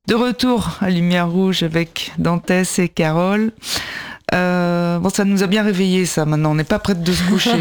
De retour à Lumière Rouge avec Dantès et Carole. Bon, ça nous a bien réveillés, ça, maintenant. On n'est pas prête de se coucher.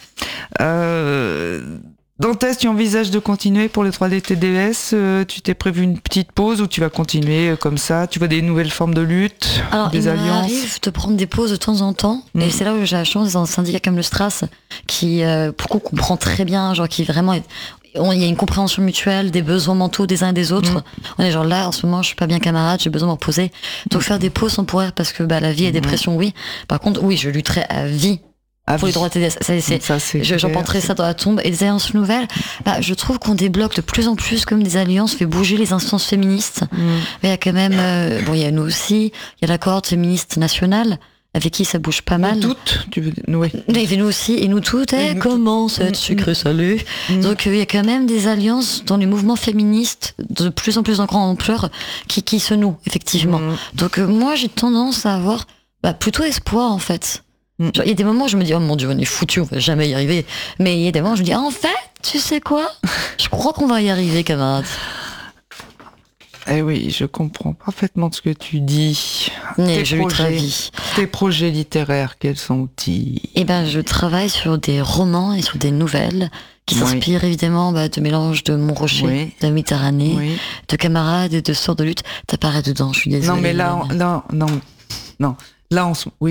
Dantès, tu envisages de continuer pour les 3D TDS? Tu t'es prévu une petite pause ou tu vas continuer comme ça? Tu vois des nouvelles formes de lutte, des alliances? Il m'arrive de prendre des pauses de temps en temps. Et c'est là où j'ai la chance dans un syndicat comme le Stras, qui, pour qu'on comprend très bien, genre, qui vraiment est... Il y a une compréhension mutuelle des besoins mentaux des uns et des autres. On est genre là, en ce moment, je suis pas bien camarade, j'ai besoin de me reposer. Donc faire des pauses, on pourrait, parce que la vie et dépression, oui. Par contre, oui, je lutterai à vie pour les droits TDS. J'en porterai ça dans la tombe. Et les alliances nouvelles, je trouve qu'on débloque de plus en plus comme des alliances, fait bouger les instances féministes. Mais il y a quand même, il y a nous aussi, il y a la cohorte féministe nationale, avec qui ça bouge pas mal. Nous toutes, tu veux dire, oui. Et nous aussi, et nous toutes, comment cette sucre salé. Donc il y a quand même des alliances dans les mouvements féministes de plus en plus en grande ampleur qui se nouent, effectivement. Donc moi j'ai tendance à avoir plutôt espoir en fait. Il y a des moments où je me dis oh mon Dieu, on est foutu, on va jamais y arriver. Mais il y a des moments où je me dis en fait, tu sais quoi, je crois qu'on va y arriver, camarade. Eh oui, je comprends parfaitement ce que tu dis. Tes projets littéraires, quels sont-ils? Je travaille sur des romans et sur des nouvelles qui s'inspirent évidemment de mélange de Montrocher, de Méditerranée, de camarades et de sorts de lutte. T'apparais dedans, je suis désolée. Non, mais là, là,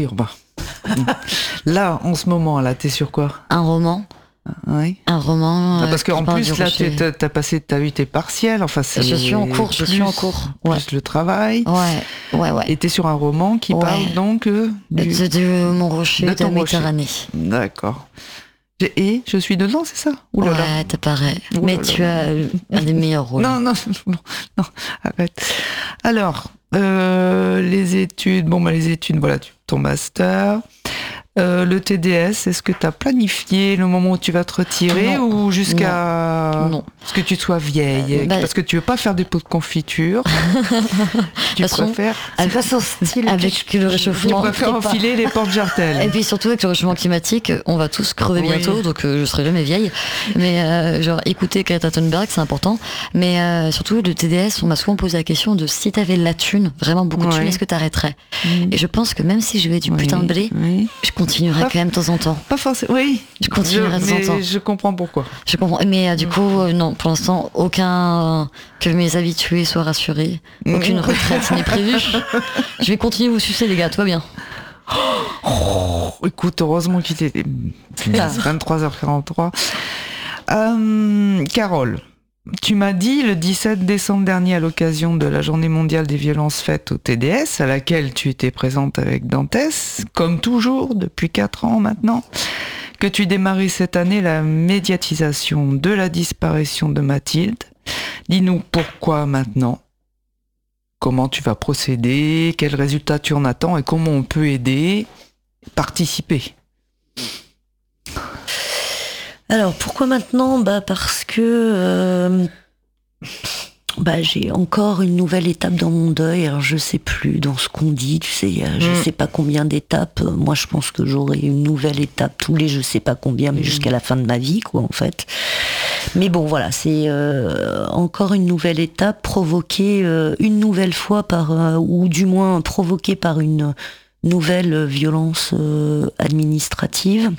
là, en ce moment, là, t'es sur quoi? Un roman. Oui. Un roman. Parce qu'en plus, là, t'as eu tes partiels. Enfin, je suis en cours. Plus le travail. Ouais. Et t'es sur un roman qui parle donc de Montrocher, de Méditerranée. D'accord. Et je suis dedans, c'est ça? Ouais, t'apparais. Mais tu as un des meilleurs rôles. Non, arrête. Alors, les études, voilà, ton master. Le TDS, est-ce que tu as planifié le moment où tu vas te retirer ou jusqu'à ce que tu sois vieille? Parce que tu veux pas faire des pots de confiture. Tu préfères... avec le réchauffement... Tu préfères enfiler les porte-jartelles. Et puis surtout avec le réchauffement climatique, on va tous crever bientôt, donc je serai jamais vieille. Mais écouter Greta Thunberg, c'est important. Mais surtout le TDS, on m'a souvent posé la question de si t'avais de la thune, vraiment beaucoup de thune, est-ce que t'arrêterais? Et je pense que même si je vais du putain de blé, je continuerai quand même de temps en temps. Pas forcément, oui. Je continuerai de temps en temps. Je comprends pourquoi. Je comprends. Mais du coup, non, pour l'instant, aucun... que mes habitués soient rassurés. Aucune retraite n'est prévue. Je vais continuer à vous sucer, les gars, tout va bien. Écoute, heureusement qu'il était 23h43. Carole, tu m'as dit le 17 décembre dernier à l'occasion de la journée mondiale des violences faites au TDS, à laquelle tu étais présente avec Dantès, comme toujours depuis 4 ans maintenant, que tu démarrais cette année la médiatisation de la disparition de Mathilde. Dis-nous pourquoi maintenant? Comment tu vas procéder? Quels résultats tu en attends? Et comment on peut aider, participer? Alors, pourquoi maintenant? Parce que j'ai encore une nouvelle étape dans mon deuil. Alors, je sais plus dans ce qu'on dit, tu sais, je sais pas combien d'étapes. Moi, je pense que j'aurai une nouvelle étape tous les je sais pas combien, mais jusqu'à la fin de ma vie, quoi, en fait. Mais bon, voilà, c'est encore une nouvelle étape provoquée une nouvelle fois ou du moins provoquée par une nouvelle violence administrative.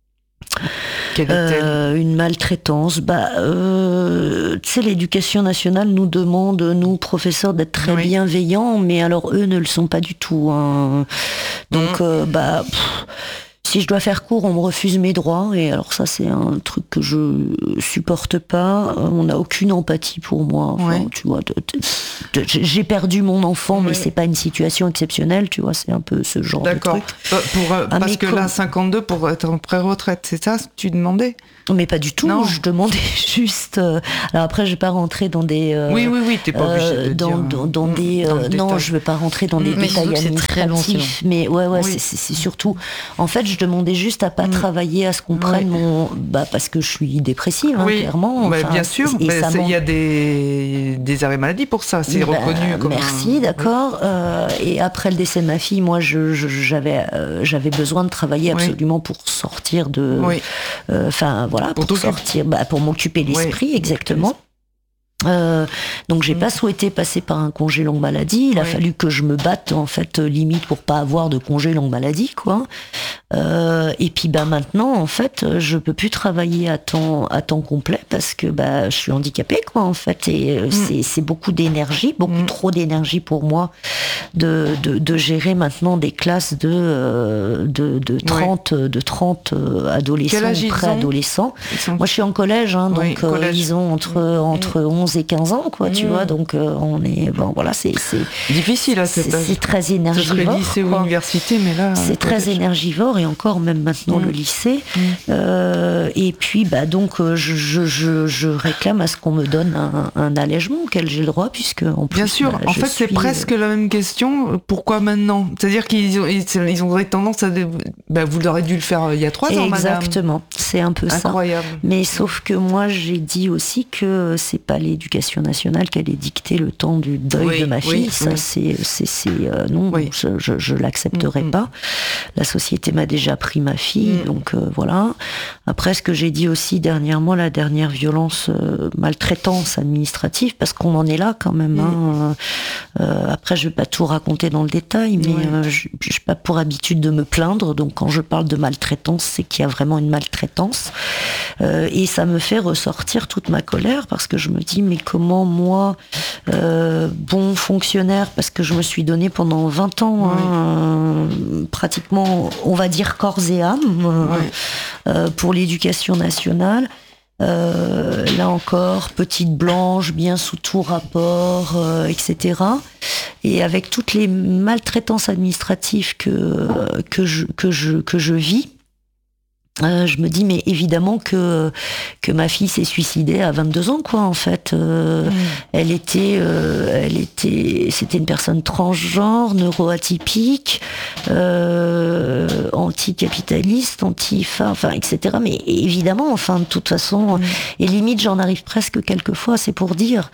Une maltraitance. Tu sais, l'éducation nationale nous demande, nous professeurs, d'être très bienveillants, mais alors eux ne le sont pas du tout. Hein. Donc, si je dois faire court, on me refuse mes droits, et alors ça, c'est un truc que je supporte pas. On n'a aucune empathie pour moi. Enfin, tu vois, j'ai perdu mon enfant, mais c'est pas une situation exceptionnelle, tu vois, c'est un peu ce genre de truc. Parce que là, 52 pour être en pré-retraite, c'est ça ce que tu demandais? Mais pas du tout, je demandais juste... alors après, je vais pas rentrer dans des... t'es pas obligé de dire... non, je veux pas rentrer dans des détails administratifs, mais c'est surtout... En fait, je demandais juste à pas travailler à ce qu'on prenne mon... parce que je suis dépressive, clairement. Bien sûr, il y a des arrêts maladie pour ça, c'est reconnu comme... Merci, d'accord. Et après le décès de ma fille, moi, j'avais besoin de travailler absolument pour sortir de... pour sortir, pour m'occuper l'esprit, exactement. Donc j'ai pas souhaité passer par un congé longue maladie. Il a fallu que je me batte en fait limite pour pas avoir de congé longue maladie quoi. Et puis maintenant en fait je peux plus travailler à temps complet parce que je suis handicapée quoi en fait et c'est beaucoup d'énergie, beaucoup trop d'énergie pour moi de gérer maintenant des classes de 30 adolescents ou préadolescents. Moi je suis en collège hein, donc ils ont entre 11 et 15 ans quoi tu vois donc on est c'est difficile à cet âge. C'est très énergivore. Ce serait lycée ou université mais là c'est très énergivore et encore même maintenant le lycée et puis donc je réclame à ce qu'on me donne un allègement auquel j'ai le droit puisque en plus bien sûr en fait c'est presque la même question. Pourquoi maintenant? C'est-à-dire qu'ils ont tendance à vous auriez dû le faire il y a 3 ans madame. Exactement, c'est un peu incroyable. Ça mais sauf que moi j'ai dit aussi que c'est pas l'éducation nationale qui allait dicter le temps du deuil de ma fille. Ça c'est non je l'accepterai pas. La société m'a déjà pris ma fille donc voilà. Après ce que j'ai dit aussi dernièrement, la dernière violence maltraitance administrative parce qu'on en est là quand même après je vais pas tout raconter dans le détail mais j'ai pas pour habitude de me plaindre donc quand je parle de maltraitance c'est qu'il y a vraiment une maltraitance et ça me fait ressortir toute ma colère parce que je me dis mais comment moi bon fonctionnaire parce que je me suis donné pendant 20 ans pratiquement on va dire corps et âme pour l'éducation nationale. Là encore, petite blanche, bien sous tout rapport, etc. Et avec toutes les maltraitances administratives que je vis, je me dis mais évidemment que ma fille s'est suicidée à 22 ans quoi en fait. C'était une personne transgenre, neuroatypique, anticapitaliste, enfin etc. Mais évidemment enfin de toute façon et limite j'en arrive presque quelquefois c'est pour dire.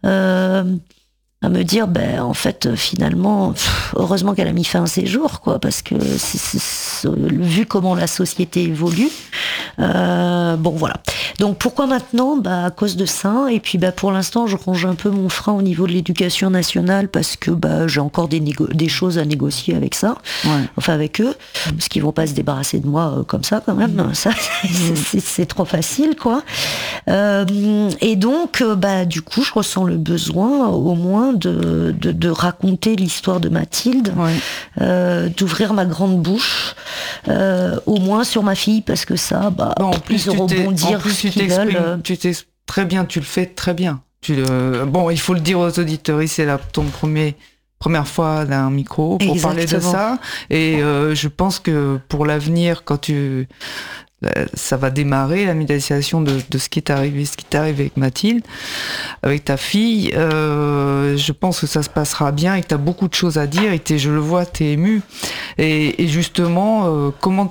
À me dire en fait finalement heureusement qu'elle a mis fin à ses jours quoi parce que vu comment la société évolue voilà donc pourquoi maintenant à cause de ça et puis pour l'instant je range un peu mon frein au niveau de l'éducation nationale parce que j'ai encore des choses à négocier avec ça enfin avec eux parce qu'ils vont pas se débarrasser de moi comme ça quand même ça c'est trop facile quoi et donc du coup je ressens le besoin au moins de raconter l'histoire de Mathilde, d'ouvrir ma grande bouche, au moins sur ma fille, parce que ça, en plus, ils rebondir ce qu'ils veulent. Tu t'exprimes très bien, tu le fais très bien. Il faut le dire aux auditeurs, c'est ton première fois d'un micro pour parler de ça. Et je pense que pour l'avenir, quand ça va démarrer la médiation de ce qui est arrivé avec Mathilde, avec ta fille. Je pense que ça se passera bien et que tu as beaucoup de choses à dire et je le vois, tu es ému. Et justement, comment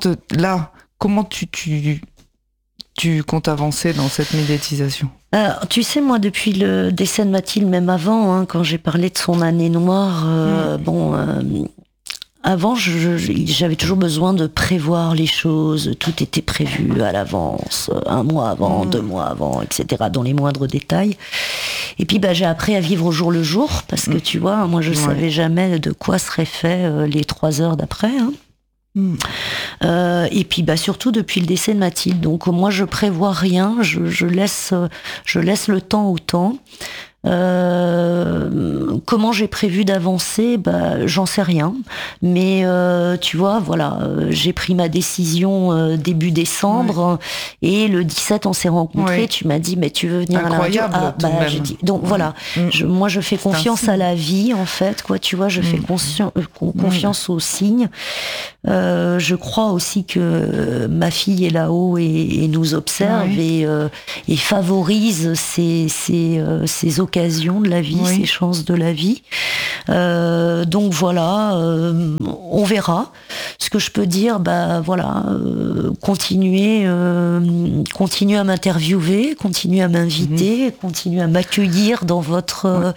tu comptes avancer dans cette médiatisation? Tu sais, moi, depuis le décès de Mathilde, même avant, quand j'ai parlé de son année noire, avant, j'avais toujours besoin de prévoir les choses. Tout était prévu à l'avance, 1 mois avant, 2 mois avant, etc., dans les moindres détails. Et puis, j'ai appris à vivre au jour le jour, parce que tu vois, moi, je savais jamais de quoi seraient fait les 3 heures d'après. Et puis surtout depuis le décès de Mathilde. Donc moi, je prévois rien. Je laisse le temps au temps. Comment j'ai prévu d'avancer, j'en sais rien, mais tu vois, voilà, j'ai pris ma décision début décembre et le 17 on s'est rencontrés. Tu m'as dit mais tu veux venir à la radio? J'ai dit donc voilà. Moi je fais confiance à la vie en fait, quoi. Tu vois, je fais confiance aux signes. Je crois aussi que ma fille est là-haut et nous observe et favorise ces occasions de la vie, ces chances de la vie. Donc voilà, on verra. Ce que je peux dire, voilà, continuez à m'interviewer, continuez à m'inviter, continuez à m'accueillir dans votre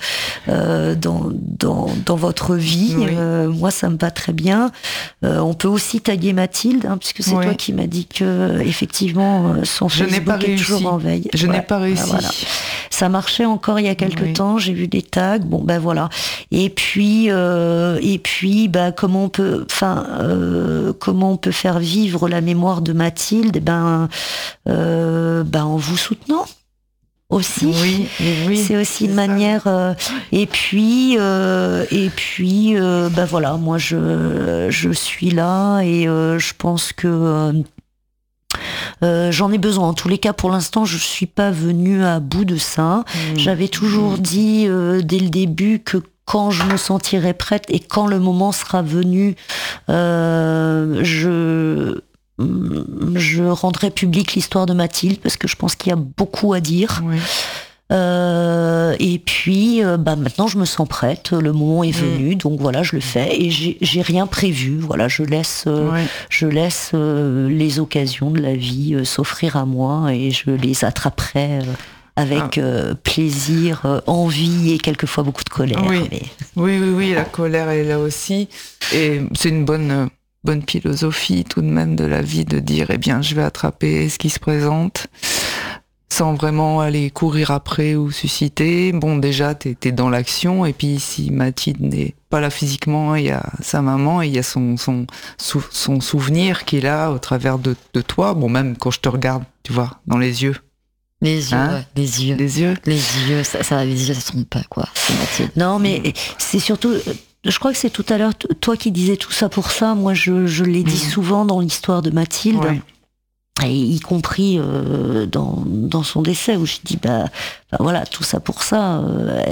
dans votre vie. Oui. Moi, ça me va très bien. On peut aussi taguer Mathilde, puisque c'est toi qui m'as dit que effectivement son Facebook est toujours en veille. Je n'ai pas réussi. Voilà. Ça marchait encore il y a quelque temps. J'ai vu des tags. Bon, voilà. Et puis, comment on peut faire vivre la mémoire de Mathilde, en vous soutenant. Aussi, oui, c'est aussi une manière. Et puis, voilà, moi je suis là et je pense que j'en ai besoin. En tous les cas, pour l'instant, je suis pas venue à bout de ça. J'avais toujours dit dès le début que quand je me sentirais prête et quand le moment sera venu, je rendrai public l'histoire de Mathilde parce que je pense qu'il y a beaucoup à dire. Oui. Et puis maintenant je me sens prête, le moment est venu, donc voilà, je le fais et j'ai rien prévu. Voilà, je laisse les occasions de la vie s'offrir à moi et je les attraperai avec plaisir, envie et quelquefois beaucoup de colère. Oui. Oui, la colère est là aussi et c'est une bonne philosophie tout de même de la vie de dire je vais attraper ce qui se présente sans vraiment aller courir après ou susciter. Bon, déjà t'es dans l'action et puis si Mathilde n'est pas là physiquement, il y a sa maman et il y a son souvenir qui est là au travers de toi. Bon, même quand je te regarde, tu vois, dans les yeux. Les yeux, les yeux. Les yeux. Les yeux, les yeux, ça se trompe pas, quoi. C'est Mathilde. Non, mais c'est surtout... Je crois que c'est tout à l'heure toi qui disais tout ça pour ça. Moi, je l'ai dit souvent dans l'histoire de Mathilde, et y compris dans son décès, où je dis voilà, tout ça pour ça.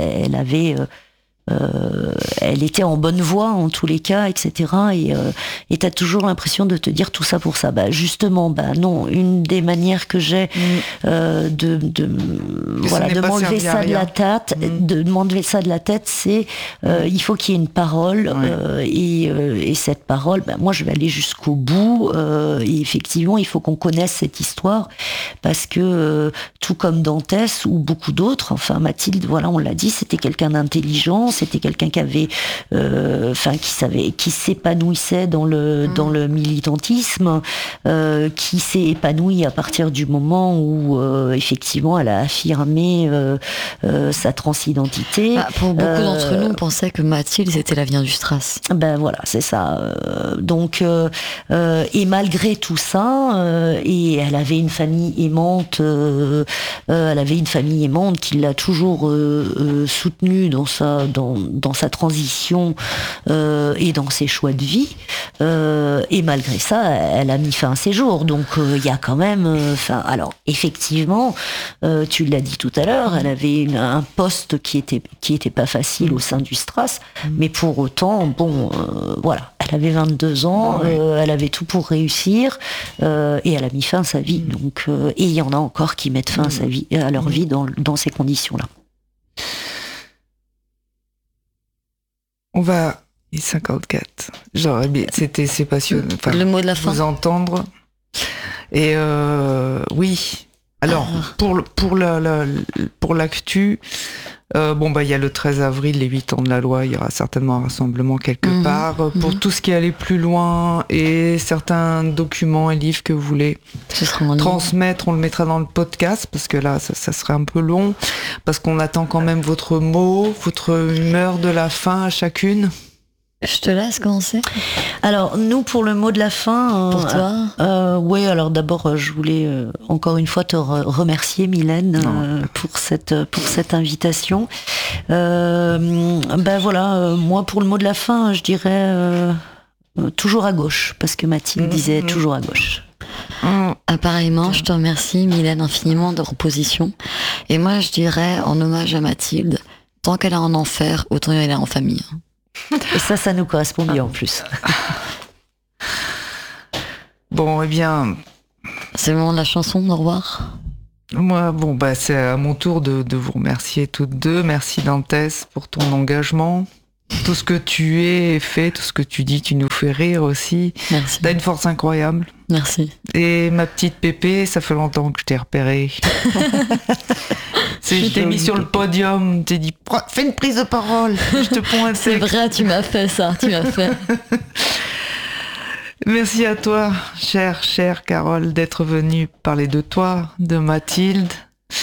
Elle était en bonne voie en tous les cas, etc. Et t'as toujours l'impression de te dire tout ça pour ça. Justement, non. Une des manières que j'ai de m'enlever ça de la tête, c'est il faut qu'il y ait une parole et cette parole, moi je vais aller jusqu'au bout. Et effectivement, il faut qu'on connaisse cette histoire parce que tout comme Dantès ou beaucoup d'autres, enfin Mathilde, voilà, on l'a dit, c'était quelqu'un d'intelligent. C'était quelqu'un qui avait, qui s'épanouissait dans le militantisme, qui s'est épanoui à partir du moment où effectivement elle a affirmé sa transidentité. Pour beaucoup d'entre nous, on pensait que Mathilde c'était l'avenir du Stras. Voilà, c'est ça. Donc et malgré tout ça, et elle avait une famille aimante, qui l'a toujours soutenue dans sa transition et dans ses choix de vie, et malgré ça elle a mis fin à ses jours. Donc il y a quand même alors effectivement tu l'as dit tout à l'heure, elle avait un poste qui était pas facile au sein du Stras, mais pour autant voilà, elle avait 22 ans, elle avait tout pour réussir, et elle a mis fin à sa vie. Donc et il y en a encore qui mettent fin à leur vie dans ces conditions là. On va... 54. C'est passionnant. Le mot de la fin. Vous entendre. Et oui. Alors, pour l'actu, il y a le 13 avril, les 8 ans de la loi, il y aura certainement un rassemblement quelque part. Pour tout ce qui est allé plus loin et certains documents et livres que vous voulez transmettre, on le mettra dans le podcast parce que là, ça serait un peu long. Parce qu'on attend quand même votre mot, votre humeur de la fin à chacune. Je te laisse commencer. Alors, nous, pour le mot de la fin... Pour toi oui, alors d'abord, je voulais encore une fois te remercier, Mylène, pour cette invitation. Voilà, moi, pour le mot de la fin, je dirais toujours à gauche, parce que Mathilde disait toujours à gauche. Appareillement, je te remercie, Mylène, infiniment de propositions. Et moi, je dirais, en hommage à Mathilde, tant qu'elle a un enfer, autant elle est en famille. Et ça nous correspond bien en plus. Bon, eh bien... C'est le moment de la chanson, au revoir. Moi, c'est à mon tour de vous remercier toutes deux. Merci Dantès pour ton engagement. tout ce que tu es et fais, tout ce que tu dis, tu nous fais rire aussi. Merci. T'as une force incroyable. Merci. Et ma petite Pépé, ça fait longtemps que je t'ai repéré. Je t'ai mis sur le podium, t'ai dit fais une prise de parole, je te pointe. C'est vrai, tu m'as fait ça, tu m'as fait. Merci à toi, chère Carole, d'être venue parler de toi, de Mathilde.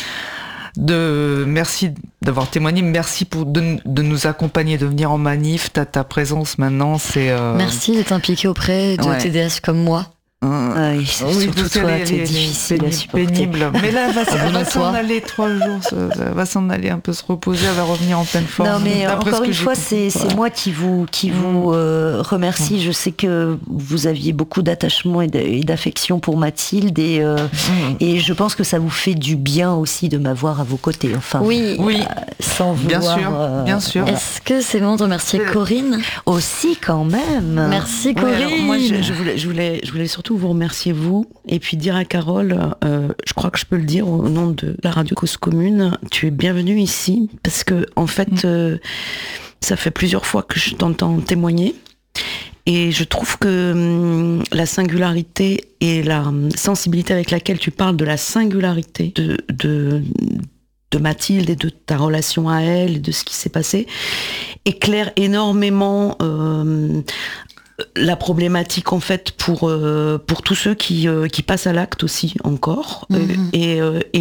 Merci d'avoir témoigné, merci de nous accompagner, de venir en manif. Ta présence maintenant, c'est... Merci d'être impliqué auprès de TDS comme moi. Oui, surtout toi, t'es difficile à supporter. Pénible. Mais là, elle va s'en aller 3 jours, elle va s'en aller un peu se reposer, elle va revenir en pleine forme. Non, mais encore une fois, c'est moi qui vous remercie. Je sais que vous aviez beaucoup d'attachement et d'affection pour Mathilde, et je pense que ça vous fait du bien aussi de m'avoir à vos côtés. Enfin, oui, sans vouloir. Bien sûr. Est-ce que c'est bon de remercier Corinne aussi quand même? Merci Corinne. Ouais, alors, moi, je voulais surtout vous remercier vous et puis dire à Carole, je crois que je peux le dire au nom de la radio Cause Commune, tu es bienvenue ici parce que en fait ça fait plusieurs fois que je t'entends témoigner et je trouve que la singularité et la sensibilité avec laquelle tu parles de la singularité de Mathilde et de ta relation à elle et de ce qui s'est passé éclaire énormément la problématique en fait pour tous ceux qui passent à l'acte aussi encore. Et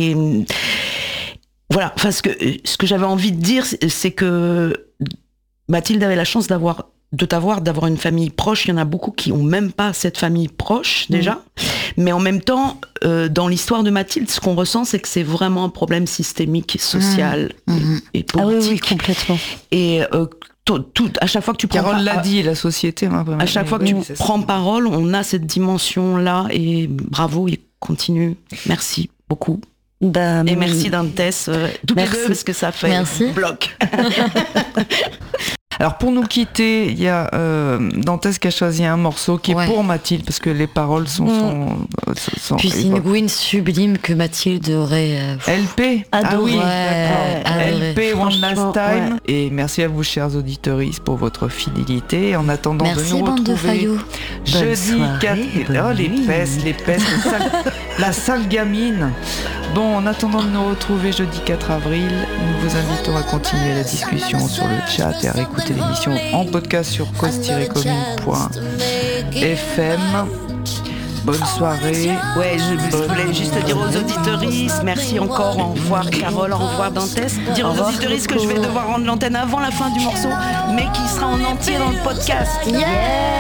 voilà, enfin ce que j'avais envie de dire, c'est que Mathilde avait la chance d'avoir une famille proche. Il y en a beaucoup qui ont même pas cette famille proche déjà, mais en même temps dans l'histoire de Mathilde, ce qu'on ressent, c'est que c'est vraiment un problème systémique, social et politique. Ah oui, complètement. Et à chaque fois que tu prends Carole l'a dit, la société. À chaque fois que tu prends parole, on a cette dimension-là et bravo, et continue. Merci beaucoup. Et merci Dantès, toutes les deux, parce que ça fait bloc. Alors pour nous quitter, il y a Dantès qui a choisi un morceau qui est pour Mathilde, parce que les paroles sont puis c'est une Gwyn sublime que Mathilde aurait LP. Adoré. LP One Last Time. Et merci à vous, chers auditeurs, pour votre fidélité. En attendant de nous retrouver jeudi 4... Oh, les pestes, la sale gamine. Bon, en attendant de nous retrouver jeudi 4 avril, nous vous invitons à continuer la discussion sur le chat et à réécouter l'émission en podcast sur cause-commune.fm. Bonne soirée. Ouais, je voulais juste dire aux auditeuristes, merci encore, au revoir Carole, au revoir Dantès. Dire aux auditeuristes que je vais devoir rendre l'antenne avant la fin du morceau, mais qui sera en entier dans le podcast. Yeah.